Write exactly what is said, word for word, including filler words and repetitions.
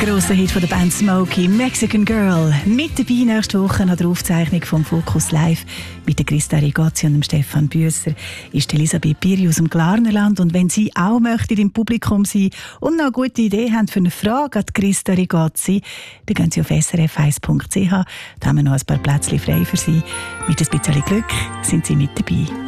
grosser Hit von der Band Smokey, Mexican Girl. Mit dabei nächste Woche an der Aufzeichnung vom Focus Live mit der Christa Rigozzi und dem Stefan Büsser ist Elisabeth Piri aus dem Glarnerland. Und wenn Sie auch möchten im Publikum sein und noch eine gute Idee haben für eine Frage an die Christa Rigozzi, dann gehen Sie auf s r f eins punkt c h. Da haben wir noch ein paar Plätzchen frei für Sie. Mit ein bisschen Glück sind Sie mit dabei.